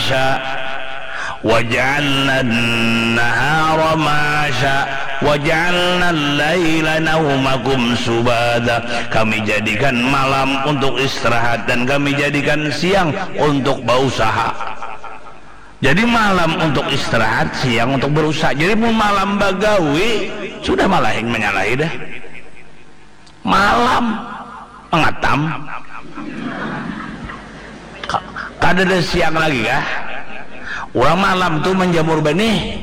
ma'asha waj'alna an-nahara ma'asha waj'alna al-laila naumakum subada. Kami jadikan malam untuk istirahat dan kami jadikan siang untuk berusaha. Jadi malam untuk istirahat, siang untuk berusaha. Jadi pun malam bagawi sudah malah yang menyalahi dah. Malam pengatam kada ada siang lagi kah? Orang malam tuh menjamur benih.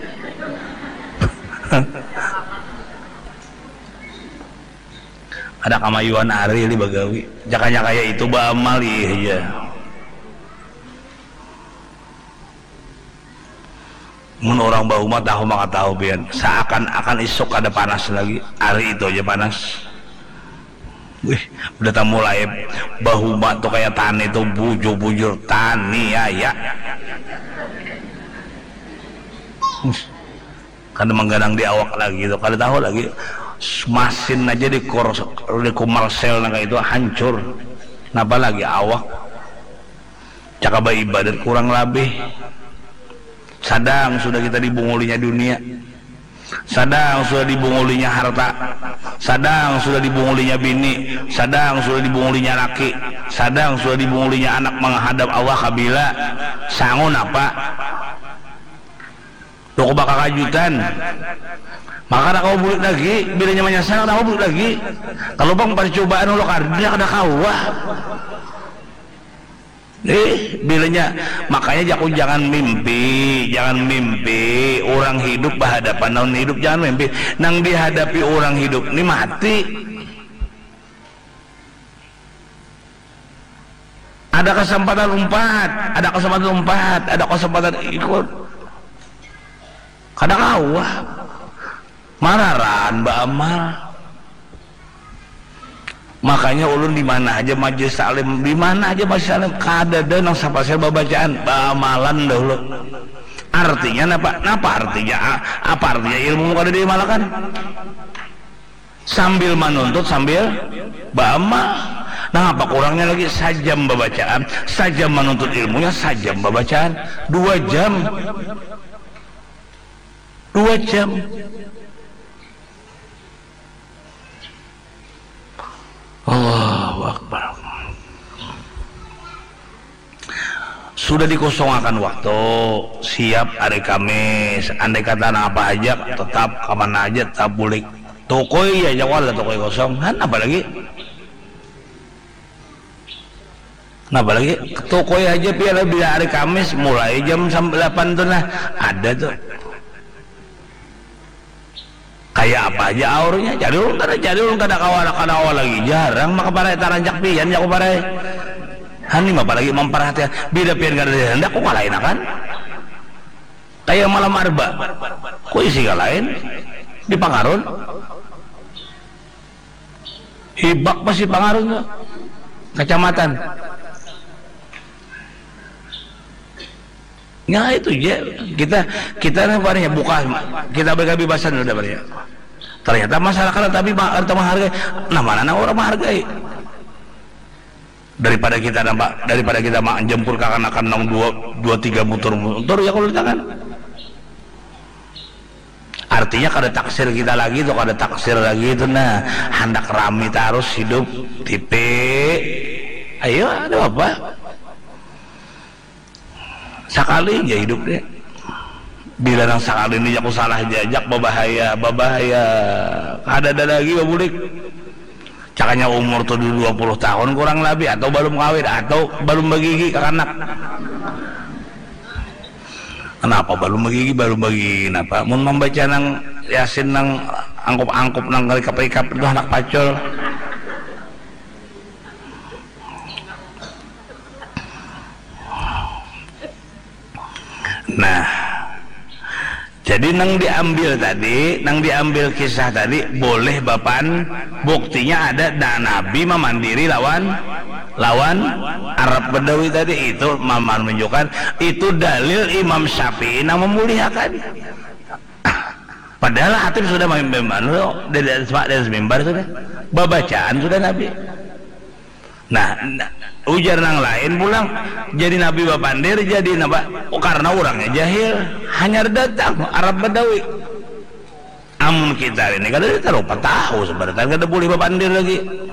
Ada kamayuan hari di bagawi jakanya kayak itu baamal aja. Mun orang bau mah tahu maka tahu pian seakan-akan esok ada panas lagi, hari itu aja panas. Wih, udah tak mulai bahu mak tuh kayak tani tuh bujur-bujur tani ya. Karena menggadang di awak lagi itu, kada tahu lagi masin aja di kumalsel naga itu hancur. Napa lagi awak? Cakaba ibadat kurang lebih. Sadang sudah kita dibungulinya dunia, sadang sudah dibungulinya harta, sadang sudah dibungulinya bini, sadang sudah dibungulinya laki, sadang sudah dibungulinya anak menghadap Allah kabila sangun apa lo bakal kajutan. Maka kau bulik lagi bilanya menyasar kau bulik lagi kalau bang percobaan lo karena ada kawah bilanya. Makanya jangan mimpi orang hidup berhadapan non hidup, jangan mimpi nang dihadapi orang hidup ini mati. Ada kesempatan lompat, ada kesempatan ikut. Kadang awah mararan baamal. Makanya ulun di mana aja majelis salim, di mana aja majelis salim kada ada nang sapasel babacaan bamalan dahulu. Artinya apa artinya ilmu kada dimalakan. Sambil menuntut sambil baamal. Nah apa kurangnya lagi sajam babacaan, sajam menuntut ilmunya, sajam babacaan, 2 jam. Allahu Akbar. Sudah dikosongkan waktu, siap hari Kamis. Andai kata apa aja, tetap kemana aja, tetap bulik. Tokoi ya jawab lah tokoi kosong. Apa lagi? Tokoi aja biar hari Kamis mulai jam 8 tuh lah. Ada tuh. Kayak apa aja aurnya, jadi ulun kada kawal lagi jarang maka parai taranjak pian ya aku parai hani mah lagi memperhatikan bida pian kada hendak ku kalahin akan kayak malam arba ku isi kalahin di Pangarun hibak masih Pangarun kecamatan ya itu ya kita namanya buka kita bebasan udah banyak. Ternyata masyarakat tapi menghargai, nah mana orang menghargai daripada kita jempur akan 2-3 motor ya kalau tangan. Artinya kada taksir kita lagi tuh, kada taksir lagi itu nah hendak rami terus hidup tipe. Ayo ada apa? Sekali aja hidup deh. Bila nang sekali ini aku salah jajak babahaya kada ada lagi babulik. Cakanya umur tuh 20 tahun kurang lebih atau belum kawin atau belum begigi ke anak. Kenapa belum begigi kenapa? Mun membaca nang Yasin nang angkup nang rekap itu anak pacul. Nah, jadi nang diambil kisah tadi boleh bapan buktinya ada dan Nabi memandiri lawan Arab Badawi tadi itu menunjukkan itu dalil Imam Syafi'i yang memuliakan. Padahal Hatib sudah membantu dari mimbar sudah babacaan sudah Nabi. Nah ujar nang lain pulang jadi nabi bapandir jadi napa karena orangnya jahil hanya datang Arab Badawi. Amun kita ini kada lupa tahu sebenarnya kada boleh bapandir lagi